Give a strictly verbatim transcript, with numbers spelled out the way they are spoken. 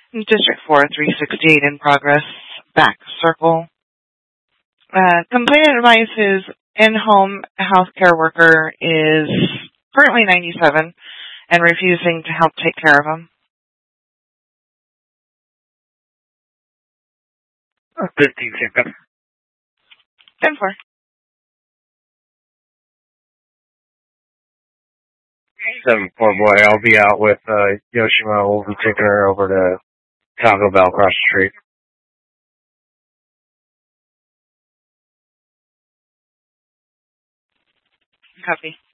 District four, three sixty-eight in progress, back circle. Uh, complainant advices in-home healthcare worker is currently ninety-seven and refusing to help take care of him. fifteen seconds. ten four. seven four boy, I'll be out with uh, Yoshima. We'll be taking her over to Taco Bell across the street. Copy.